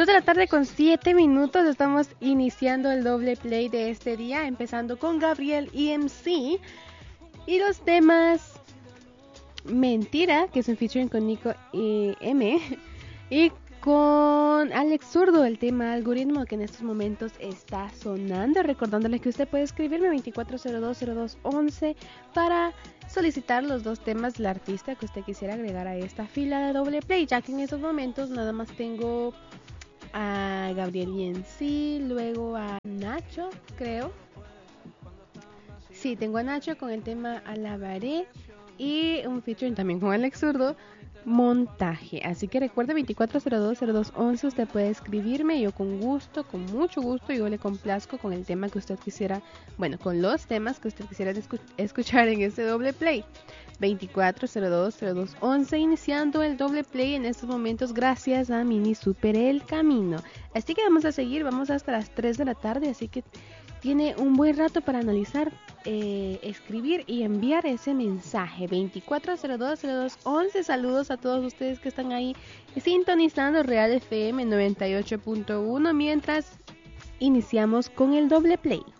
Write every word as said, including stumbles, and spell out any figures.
de la tarde con siete minutos. Estamos iniciando el doble play de este día, empezando con Gabriel E M C y los temas Mentira, que es un featuring con Nico y M, y con Alex Zurdo, el tema Algoritmo, que en estos momentos está sonando. Recordándoles que usted puede escribirme veinticuatro cero dos cero dos once para solicitar los dos temas del artista que usted quisiera agregar a esta fila de doble play, ya que en estos momentos nada más tengo a Gabriel E M C, luego a Nacho, creo. Sí, tengo a Nacho con el tema Alabaré y un featuring también con Alex Zurdo, Montaje. Así que recuerde veinticuatro cero dos cero dos once, usted puede escribirme, yo con gusto, con mucho gusto, yo le complazco con el tema que usted quisiera, bueno, con los temas que usted quisiera escu- escuchar en este doble play. veinticuatro cero dos cero dos once, iniciando el doble play en estos momentos gracias a Mini Super El Camino. Así que vamos a seguir, vamos hasta las tres de la tarde, así que tiene un buen rato para analizar, eh, escribir y enviar ese mensaje. veinticuatro cero dos cero dos once. Saludos a todos ustedes que están ahí sintonizando Real F M noventa y ocho punto uno mientras iniciamos con el doble play.